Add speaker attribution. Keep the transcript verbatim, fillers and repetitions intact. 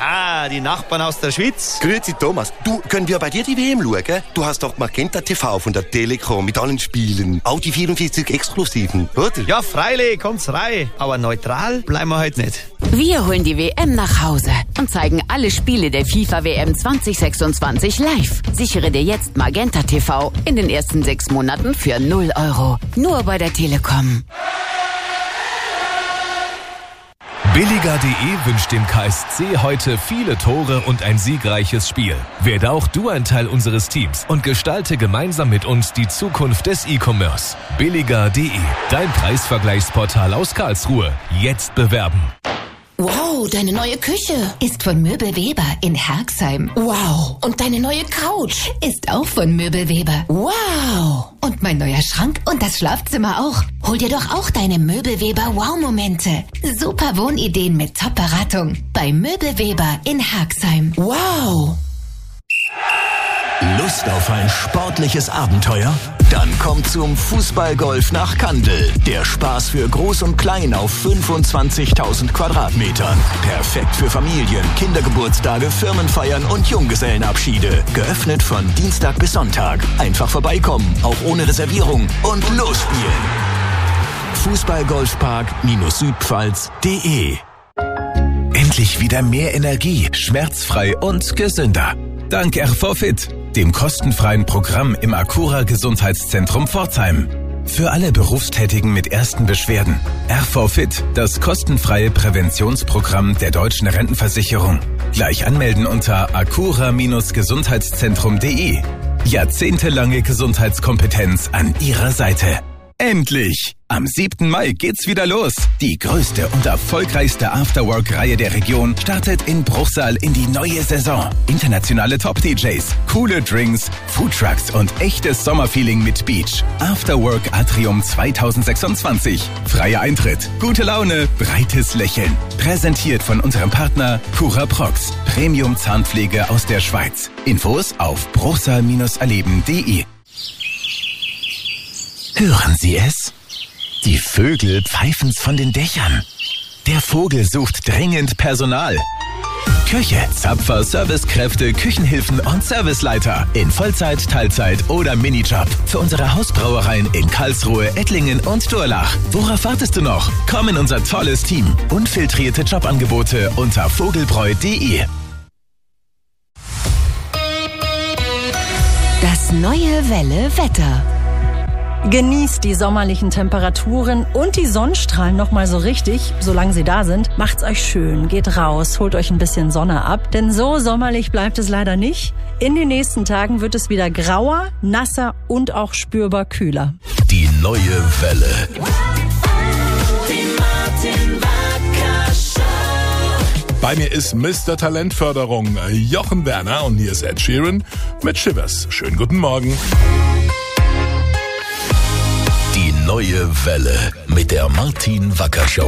Speaker 1: Ah, die Nachbarn aus der Schweiz.
Speaker 2: Grüezi Thomas, du, können wir bei dir die W M schauen? Du hast doch Magenta T V von der Telekom mit allen Spielen. Auch die vierundvierzig Exklusiven, oder?
Speaker 1: Ja, freilich, kommt's rein. Aber neutral bleiben wir heute nicht.
Speaker 3: Wir holen die W M nach Hause und zeigen alle Spiele der FIFA W M zwanzig sechsundzwanzig live. Sichere dir jetzt Magenta T V in den ersten sechs Monaten für null Euro. Nur bei der Telekom.
Speaker 4: Billiger punkt de wünscht dem K S C heute viele Tore und ein siegreiches Spiel. Werde auch du ein Teil unseres Teams und gestalte gemeinsam mit uns die Zukunft des E-Commerce. Billiger punkt de, dein Preisvergleichsportal aus Karlsruhe. Jetzt bewerben.
Speaker 5: Wow, deine neue Küche ist von Möbelweber in Herxheim. Wow. Und deine neue Couch ist auch von Möbelweber. Wow. Und mein neuer Schrank und das Schlafzimmer auch. Hol dir doch auch deine Möbelweber Wow-Momente. Super Wohnideen mit Top-Beratung bei Möbelweber in Herxheim. Wow.
Speaker 6: Lust auf ein sportliches Abenteuer? Dann kommt zum Fußballgolf nach Kandel. Der Spaß für Groß und Klein auf fünfundzwanzigtausend Quadratmetern. Perfekt für Familien, Kindergeburtstage, Firmenfeiern und Junggesellenabschiede. Geöffnet von Dienstag bis Sonntag. Einfach vorbeikommen, auch ohne Reservierung und losspielen. Fußballgolfpark-südpfalz punkt de.
Speaker 7: Endlich wieder mehr Energie, schmerzfrei und gesünder. Dank R V Fit, dem kostenfreien Programm im Akura Gesundheitszentrum Pforzheim. Für alle Berufstätigen mit ersten Beschwerden. R V Fit, das kostenfreie Präventionsprogramm der Deutschen Rentenversicherung. Gleich anmelden unter akura Gesundheitszentrum punkt de. Jahrzehntelange Gesundheitskompetenz an Ihrer Seite. Endlich! Am siebten Mai geht's wieder los. Die größte und erfolgreichste Afterwork-Reihe der Region startet in Bruchsal in die neue Saison. Internationale Top-D Js, coole Drinks, Foodtrucks und echtes Sommerfeeling mit Beach. Afterwork Atrium zwanzig sechsundzwanzig. Freier Eintritt, gute Laune, breites Lächeln. Präsentiert von unserem Partner Cura Prox. Premium Zahnpflege aus der Schweiz. Infos auf bruchsal erleben punkt de. Hören Sie es? Die Vögel pfeifen's von den Dächern. Der Vogel sucht dringend Personal. Köche, Zapfer, Servicekräfte, Küchenhilfen und Serviceleiter in Vollzeit, Teilzeit oder Minijob für unsere Hausbrauereien in Karlsruhe, Ettlingen und Durlach. Worauf wartest du noch? Komm in unser tolles Team. Unfiltrierte Jobangebote unter vogelbräu punkt de.
Speaker 3: Das neue Welle Wetter.
Speaker 8: Genießt die sommerlichen Temperaturen und die Sonnenstrahlen noch mal so richtig, solange sie da sind. Macht's euch schön, geht raus, holt euch ein bisschen Sonne ab, denn so sommerlich bleibt es leider nicht. In den nächsten Tagen wird es wieder grauer, nasser und auch spürbar kühler.
Speaker 7: Die neue Welle.
Speaker 9: Bei mir ist Mister Talentförderung Jochen Werner und hier ist Ed Sheeran mit Shivers. Schönen guten Morgen.
Speaker 7: Die neue Welle mit der Martin Wacker Show.